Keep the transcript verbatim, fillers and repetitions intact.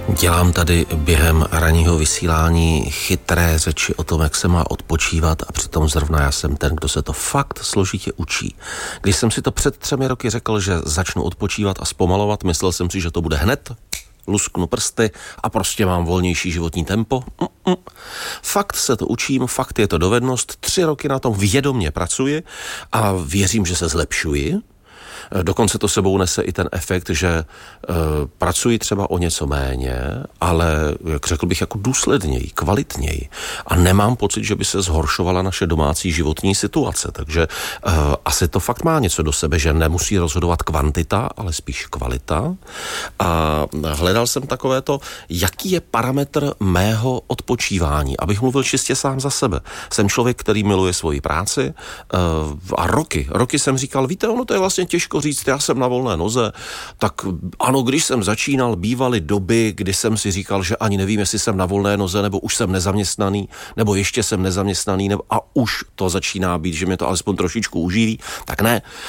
Dělám tady během ranního vysílání chytré řeči o tom, jak se má odpočívat, a přitom zrovna já jsem ten, kdo se to fakt složitě učí. Když jsem si to před třemi roky řekl, že začnu odpočívat a zpomalovat, myslel jsem si, že to bude hned, lusknu prsty a prostě mám volnější životní tempo. Mm-mm. Fakt se to učím, fakt je to dovednost, tři roky na tom vědomě pracuji a věřím, že se zlepšuji. Dokonce to sebou nese i ten efekt, že e, pracuji třeba o něco méně, ale, jak řekl bych, jako důsledněji, kvalitněji. A nemám pocit, že by se zhoršovala naše domácí životní situace. Takže e, asi to fakt má něco do sebe, že nemusí rozhodovat kvantita, ale spíš kvalita. A hledal jsem takové to, jaký je parametr mého odpočívání, abych mluvil čistě sám za sebe. Jsem člověk, který miluje svoji práci e, a roky, roky jsem říkal, víte, ono to je vlastně těžko říct, já jsem na volné noze, tak ano, když jsem začínal, bývaly doby, kdy jsem si říkal, že ani nevím, jestli jsem na volné noze, nebo už jsem nezaměstnaný, nebo ještě jsem nezaměstnaný, nebo a už to začíná být, že mě to alespoň trošičku uživí, tak ne.